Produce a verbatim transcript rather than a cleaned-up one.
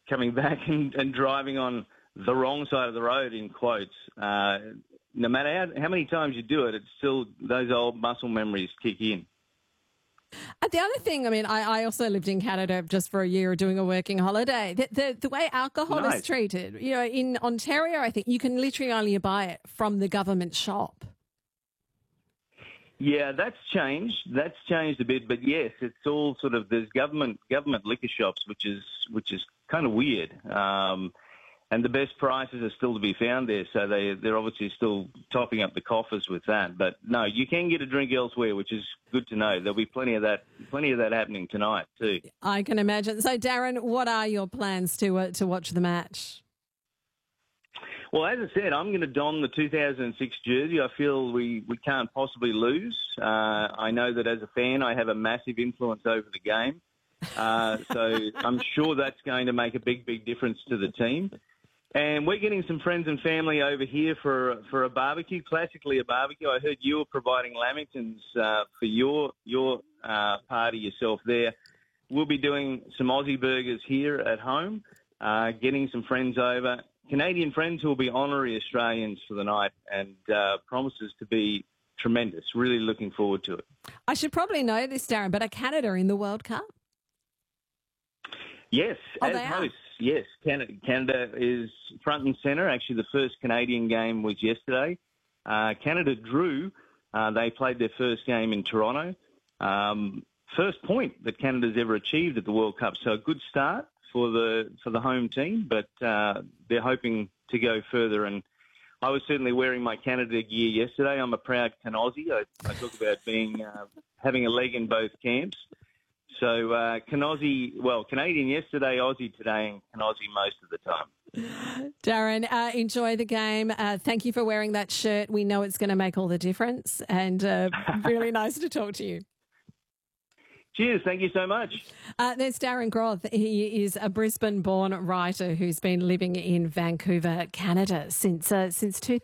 coming back and, and driving on the wrong side of the road, in quotes. Uh, no matter how, how many times you do it, it's still those old muscle memories kick in. And the other thing, I mean, I, I also lived in Canada just for a year doing a working holiday. The, the, the way alcohol Nice. is treated, you know, in Ontario, I think you can literally only buy it from the government shop. Yeah, that's changed. That's changed a bit, but yes, it's all sort of there's government government liquor shops, which is which is kind of weird. Um, and the best prices are still to be found there, so they they're obviously still topping up the coffers with that. But no, you can get a drink elsewhere, which is good to know. There'll be plenty of that, plenty of that happening tonight too. I can imagine. So, Darren, what are your plans to uh, to watch the match? Well, as I said, I'm going to don the two thousand six jersey. I feel we, we can't possibly lose. Uh, I know that as a fan, I have a massive influence over the game. Uh, so I'm sure that's going to make a big, big difference to the team. And we're getting some friends and family over here for for a barbecue, classically a barbecue. I heard you were providing lamingtons uh, for your your uh, party yourself there. We'll be doing some Aussie burgers here at home, uh, getting some friends over. Canadian friends who will be honorary Australians for the night, and uh, promises to be tremendous. Really looking forward to it. I should probably know this, Darren, but are Canada in the World Cup? Yes, Oh, as they are? hosts, yes. Canada, Canada is front and centre. Actually, the first Canadian game was yesterday. Uh, Canada drew. Uh, they played their first game in Toronto. Um, first point that Canada's ever achieved at the World Cup. So a good start for the for the home team, but uh, they're hoping to go further. And I was certainly wearing my Canada gear yesterday. I'm a proud Canaussie. I, I talk about being uh, having a leg in both camps. So uh, Canaussie, well, Canadian yesterday, Aussie today, and Canaussie most of the time. Darren, uh, enjoy the game. Uh, thank you for wearing that shirt. We know it's going to make all the difference, and uh, really nice to talk to you. Cheers. Thank you so much. Uh, there's Darren Groth. He is a Brisbane-born writer who's been living in Vancouver, Canada since uh, since two thousand.